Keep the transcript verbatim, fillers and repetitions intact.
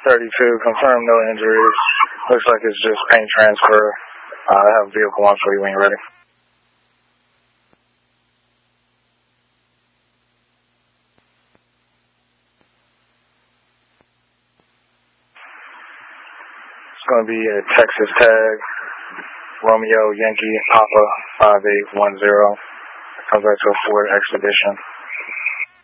thirty-two, confirmed no injuries. Looks like it's just paint transfer. Uh, I have vehicle one for you when you're ready. It's going to be a Texas tag, Romeo Yankee Papa five eight one zero. Comes back to a Ford Expedition.